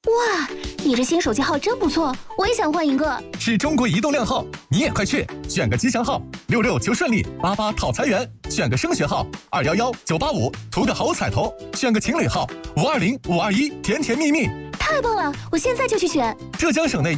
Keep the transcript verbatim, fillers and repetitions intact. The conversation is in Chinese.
哇，你这新手机号真不错，我也想换一个。 是中国移动靓号，你也快去选个吉祥号，六六求顺利，八八讨财源；选个升学号，二幺幺九八五，图个好彩头；选个情侣号，五二零五二一，甜甜蜜蜜。 太棒了，我现在就去选。 浙江省内。